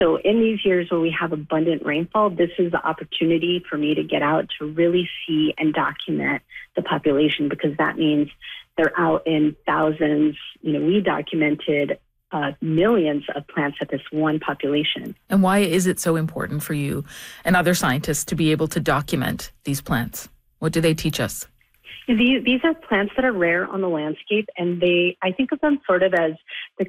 So in these years where we have abundant rainfall, this is the opportunity for me to get out to really see and document the population, because that means they're out in thousands. We documented millions of plants at this one population. And why is it so important for you and other scientists to be able to document these plants? What do they teach us? These are plants that are rare on the landscape, and I think of them sort of as the